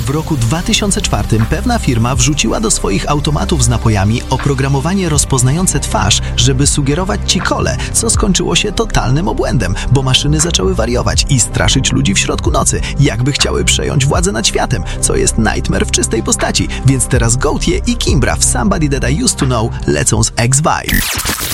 W roku 2004 pewna firma wrzuciła do swoich automatów z napojami oprogramowanie rozpoznające twarz, żeby sugerować ci kolę, co skończyło się totalnym obłędem, bo maszyny zaczęły wariować i straszyć ludzi w środku nocy, jakby chciały przejąć władzę nad światem, co jest nightmare w czystej postaci. Więc teraz Gotye i Kimbra w Somebody That I Used To Know lecą z X-Vibe.